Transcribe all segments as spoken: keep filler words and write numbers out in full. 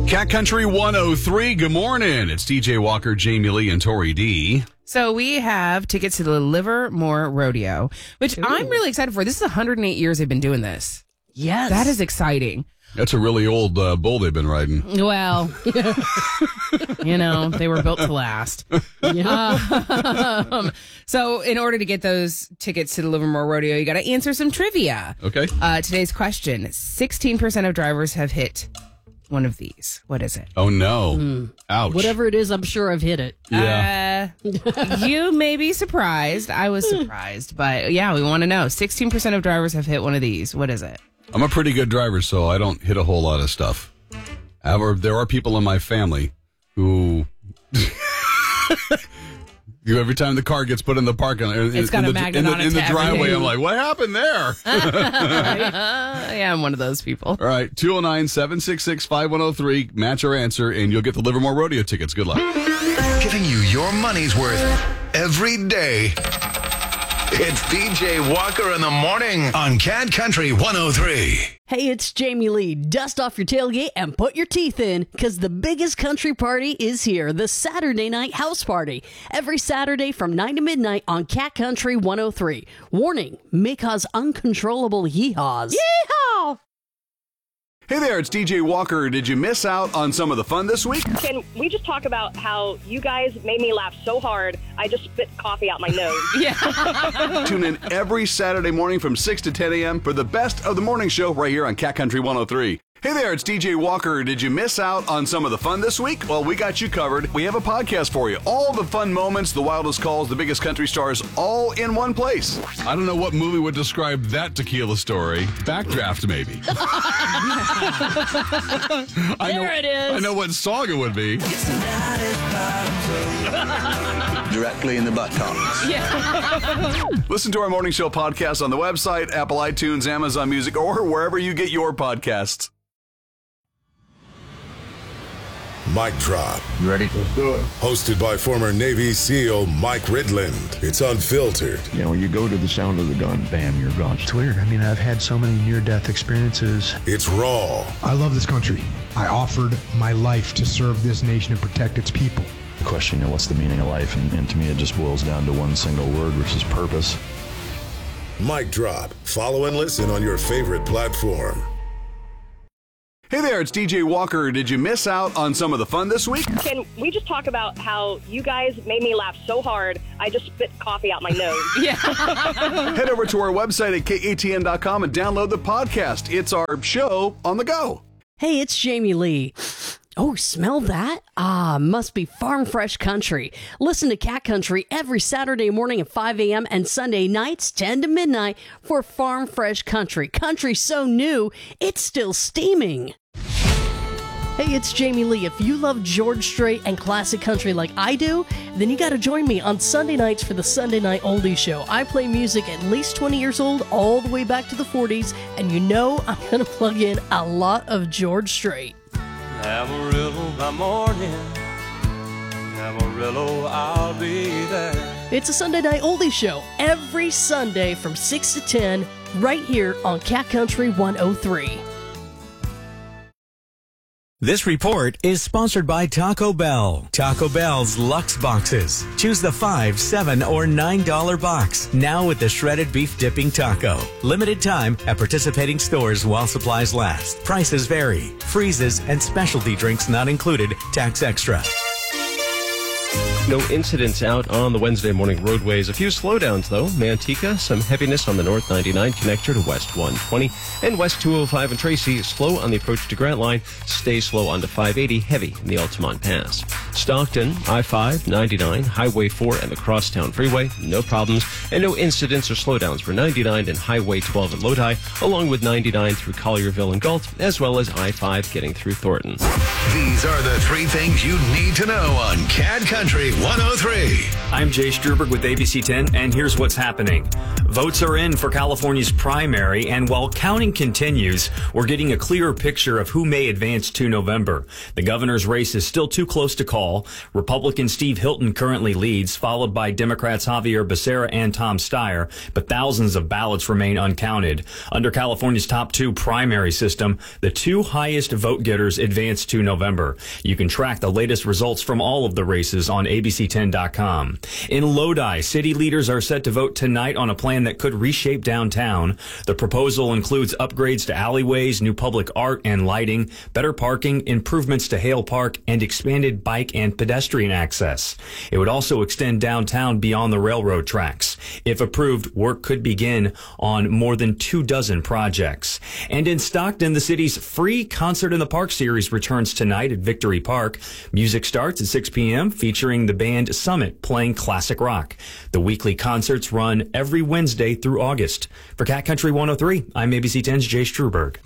Cat Country one oh three, good morning. It's D J Walker, Jamie Lee, and Tori D. So we have tickets to the Livermore Rodeo, which Ooh. I'm really excited for. This is one hundred eight years they've been doing this. Yes. That is exciting. That's a really old uh, bull they've been riding. Well, you know, they were built to last. Yeah. Um, so in order to get those tickets to the Livermore Rodeo, you got to answer some trivia. Okay. Uh, today's question, sixteen percent of drivers have hit one of these. What is it? Oh, no. Mm. Ouch. Whatever it is, I'm sure I've hit it. Yeah. Uh, you may be surprised. I was surprised. But yeah, we want to know. sixteen percent of drivers have hit one of these. What is it? I'm a pretty good driver, so I don't hit a whole lot of stuff. However, there are people in my family who... You, every time the car gets put in the parking lot, it's got in a the, magnet in the, on it in the to driveway, everything. I'm like, what happened there? uh, yeah, I'm one of those people. All right, two oh nine, seven six six, five one oh three, match our answer, and you'll get the Livermore Rodeo tickets. Good luck. Giving you your money's worth every day. It's D J Walker in the morning on Cat Country one oh three. Hey, it's Jamie Lee. Dust off your tailgate and put your teeth in, because the biggest country party is here, the Saturday Night House Party. Every Saturday from nine to midnight on Cat Country one oh three. Warning, may cause uncontrollable yeehaws. Yeehaw! Hey there, it's D J Walker. Did you miss out on some of the fun this week? Can we just talk about how you guys made me laugh so hard, I just spit coffee out my nose? Yeah. Tune in every Saturday morning from six to ten a.m. for the best of the morning show right here on Cat Country one oh three. Hey there, it's D J Walker. Did you miss out on some of the fun this week? Well, we got you covered. We have a podcast for you. All the fun moments, the wildest calls, the biggest country stars, all in one place. I don't know what movie would describe that tequila story. Backdraft, maybe. I There know, it is. I know what song it would be. Directly in the buttocks. Yeah. Listen to our morning show podcast on the website, Apple iTunes, Amazon Music, or wherever you get your podcasts. Mic Drop. You ready? Let's do it. Hosted by former Navy SEAL Mike Ridland. It's unfiltered. You know, when you go to the sound of the gun, bam, you're gone. It's weird. I mean, I've had so many near-death experiences. It's raw. I love this country. I offered my life to serve this nation and protect its people. The question, you know, what's the meaning of life? And, and to me, it just boils down to one single word, which is purpose. Mic Drop. Follow and listen on your favorite platform. Hey there, it's D J Walker. Did you miss out on some of the fun this week? Can we just talk about how you guys made me laugh so hard, I just spit coffee out my nose? Yeah. Head over to our website at K A T N dot com and download the podcast. It's our show on the go. Hey, it's Jamie Lee. Oh, smell that? Ah, must be Farm Fresh Country. Listen to Cat Country every Saturday morning at five a.m. and Sunday nights ten to midnight for Farm Fresh Country. Country so new, it's still steaming. Hey, it's Jamie Lee. If you love George Strait and classic country like I do, then you got to join me on Sunday nights for the Sunday Night Oldies Show. I play music at least twenty years old, all the way back to the forties, and you know I'm going to plug in a lot of George Strait. Amarillo by morning, Amarillo, I'll be there. It's a Sunday Night Oldies Show every Sunday from six to ten right here on Cat Country one oh three. This report is sponsored by Taco Bell. Taco Bell's Luxe Boxes. Choose the five, seven, or nine dollar box. Now with the shredded beef dipping taco. Limited time at participating stores while supplies last. Prices vary. Freezes and specialty drinks not included. Tax extra. No incidents out on the Wednesday morning roadways. A few slowdowns, though. Manteca, some heaviness on the North ninety-nine connector to West one twenty. And West two oh five and Tracy, slow on the approach to Grant Line. Stay slow onto five eighty, heavy in the Altamont Pass. Stockton, I five, ninety-nine, Highway four, and the Crosstown Freeway. No problems. And no incidents or slowdowns for ninety-nine and Highway twelve at Lodi, along with ninety-nine through Collierville and Galt, as well as I five getting through Thornton. These are the three things you need to know on Cat Country one oh three. I'm Jay Struberg with A B C ten, and here's what's happening. Votes are in for California's primary, and while counting continues, we're getting a clearer picture of who may advance to November. The governor's race is still too close to call. Republican Steve Hilton currently leads, followed by Democrats Javier Becerra and Tom Steyer, but thousands of ballots remain uncounted. Under California's top two primary system, the two highest vote getters advance to November. You can track the latest results from all of the races on A B C ten dot com. In Lodi, city leaders are set to vote tonight on a plan that could reshape downtown. The proposal includes upgrades to alleyways, new public art and lighting, better parking, improvements to Hale Park, and expanded bike and pedestrian access. It would also extend downtown beyond the railroad tracks. If approved, work could begin on more than two dozen projects. And in Stockton, the city's free Concert in the Park series returns tonight at Victory Park. Music starts at six p.m. featuring the band Summit playing classic rock. The weekly concerts run every Wednesday through August. For Cat Country one oh three, I'm A B C ten's Jay Struberg.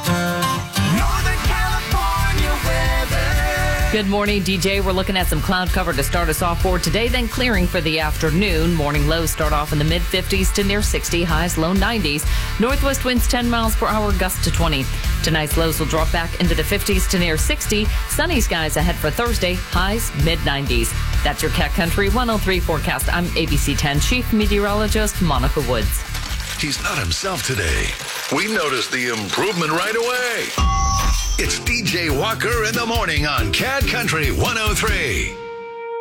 Good morning, D J. We're looking at some cloud cover to start us off for today, then clearing for the afternoon. Morning lows start off in the mid fifties to near sixty, highs low nineties. Northwest winds ten miles per hour, gusts to twenty. Tonight's lows will drop back into the fifties to near sixty. Sunny skies ahead for Thursday, highs mid nineties. That's your Cat Country one oh three forecast. I'm A B C ten Chief Meteorologist Monica Woods. He's not himself today. We noticed the improvement right away. It's D J Walker in the morning on Cat Country one oh three.